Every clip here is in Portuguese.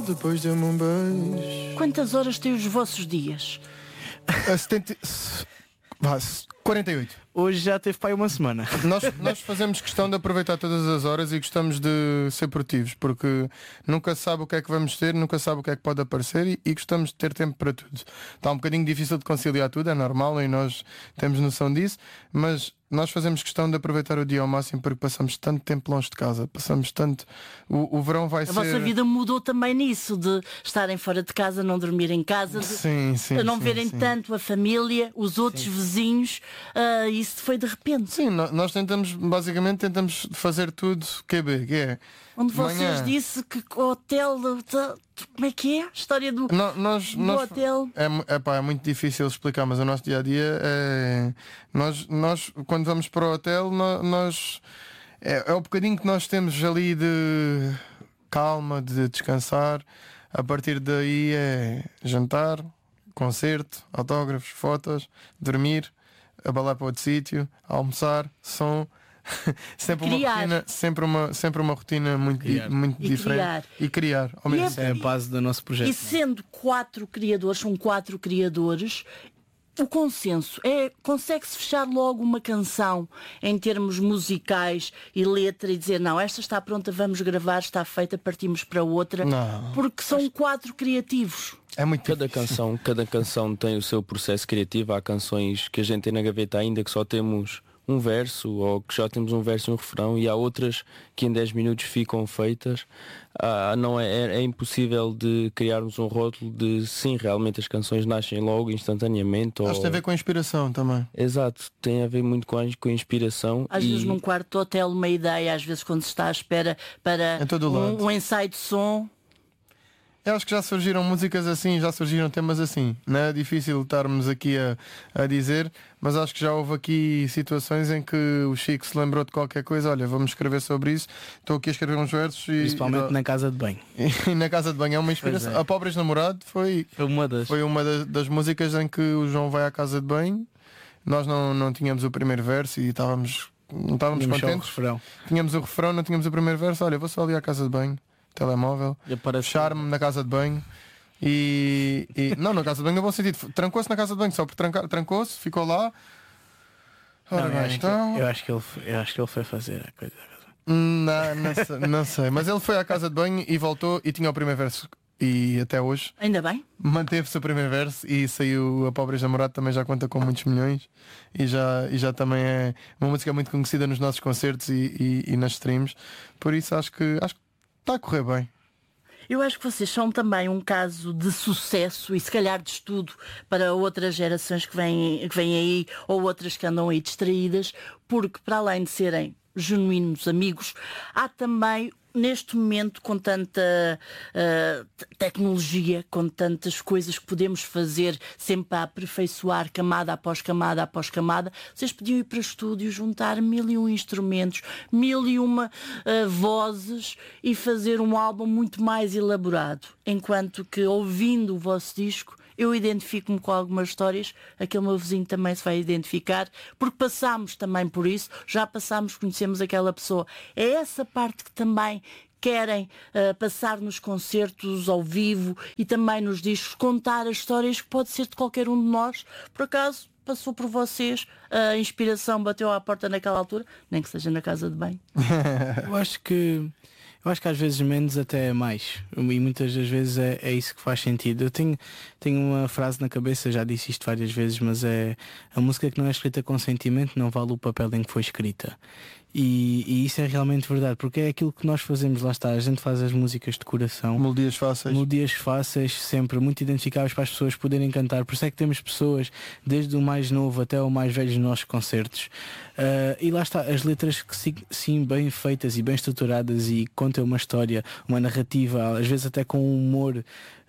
Depois deu-me um beijo. Quantas horas têm os vossos dias? 48. Hoje já teve pai uma semana. Nós fazemos questão de aproveitar todas as horas e gostamos de ser produtivos, porque nunca se sabe o que é que vamos ter, nunca se sabe o que é que pode aparecer e gostamos de ter tempo para tudo. Está um bocadinho difícil de conciliar tudo, é normal e nós temos noção disso, mas nós fazemos questão de aproveitar o dia ao máximo porque passamos tanto tempo longe de casa, passamos tanto... O verão vai ser... A vossa vida mudou também nisso, de estarem fora de casa, não dormir em casa, de não verem tanto a família, os outros vizinhos, isso foi de repente. Sim, nós basicamente tentamos fazer tudo QB, que é... Onde vocês disse que o hotel... Como é que é? A história do hotel? É muito difícil explicar, mas o nosso dia-a-dia é... Nós quando vamos para o hotel, é o bocadinho que nós temos ali de calma, de descansar. A partir daí é jantar, concerto, autógrafos, fotos, dormir, abalar para outro sítio, almoçar, som... sempre uma rotina muito diferente e criar ao mesmo tempo. É a base do nosso projeto. E sendo 4 criadores, são 4 criadores, o consenso consegue-se fechar logo uma canção em termos musicais e letra e dizer não, esta está pronta, vamos gravar, está feita, partimos para outra, não. Porque são 4 criativos. É muito cada canção tem o seu processo criativo. Há canções que a gente tem na gaveta ainda que só temos um verso, ou que já temos um verso e um refrão, e há outras que em 10 minutos ficam feitas. Não é impossível de criarmos um rótulo de sim, realmente as canções nascem logo, instantaneamente. Acho que tem a ver com a inspiração também. Exato, tem a ver muito com a inspiração. Às vezes num quarto de hotel uma ideia, às vezes quando se está à espera para um ensaio de som. Eu acho que já surgiram músicas assim, já surgiram temas assim. Não é difícil estarmos aqui a dizer, mas acho que já houve aqui situações em que o Chico se lembrou de qualquer coisa. Olha, vamos escrever sobre isso. Estou aqui a escrever uns versos. Principalmente na casa de banho. E na casa de banho é uma inspiração. A Pobres Namorado foi uma das músicas em que o João vai à casa de banho. Nós não tínhamos o primeiro verso e não estávamos contentes. Tínhamos o refrão, não tínhamos o primeiro verso. Olha, vou só ali à casa de banho. Telemóvel, fechar-me na casa de banho e não, na casa de banho no bom sentido, trancou-se na casa de banho, só por trancou-se, ficou lá. Eu acho que ele foi fazer a coisa. Não sei, mas ele foi à casa de banho e voltou e tinha o primeiro verso. E até hoje ainda bem manteve-se o primeiro verso e saiu A Pobres Namorado, também já conta com muitos milhões e já também é uma música muito conhecida nos nossos concertos e nas streams. Por isso acho que está a correr bem. Eu acho que vocês são também um caso de sucesso e se calhar de estudo para outras gerações que vêm aí ou outras que andam aí distraídas, porque para além de serem genuínos amigos, há também neste momento, com tanta tecnologia, com tantas coisas que podemos fazer sempre a aperfeiçoar camada após camada após camada, vocês podiam ir para o estúdio, juntar 1001 instrumentos, 1001 vozes e fazer um álbum muito mais elaborado. Enquanto que, ouvindo o vosso disco, eu identifico-me com algumas histórias, aquele meu vizinho também se vai identificar, porque passámos também por isso, já passámos, conhecemos aquela pessoa. É essa parte que também querem passar nos concertos ao vivo e também nos discos, contar as histórias que pode ser de qualquer um de nós. Por acaso passou por vocês, a inspiração bateu à porta naquela altura, nem que seja na casa de banho. Eu acho que às vezes menos até é mais. E muitas das vezes é isso que faz sentido. Eu tenho uma frase na cabeça, já disse isto várias vezes, mas é: a música que não é escrita com sentimento não vale o papel em que foi escrita. E isso é realmente verdade, porque é aquilo que nós fazemos, lá está, a gente faz as músicas de coração, melodias fáceis, sempre muito identificáveis para as pessoas poderem cantar. Por isso é que temos pessoas desde o mais novo até o mais velho nos nossos concertos, e lá está, as letras que sim, bem feitas e bem estruturadas e contam uma história, uma narrativa, às vezes até com um humor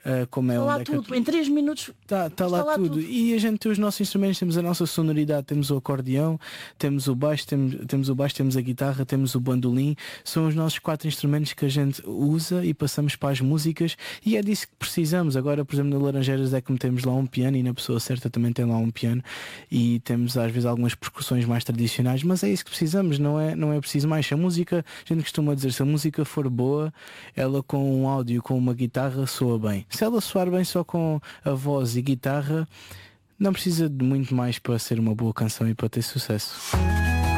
como é está lá tudo, em 3 minutos está lá tudo. E a gente tem os nossos instrumentos, temos a nossa sonoridade, temos o acordeão, temos o baixo, temos a guitarra, temos o bandolim, são os nossos 4 instrumentos que a gente usa e passamos para as músicas, e é disso que precisamos. Agora, por exemplo, na Laranjeiras é que metemos lá um piano, e na Pessoa Certa também tem lá um piano, e temos às vezes algumas percussões mais tradicionais, mas é isso que precisamos, não é preciso mais. Se a música, a gente costuma dizer, se a música for boa, ela com um áudio, com uma guitarra, soa bem. Se ela soar bem só com a voz e guitarra, não precisa de muito mais para ser uma boa canção e para ter sucesso.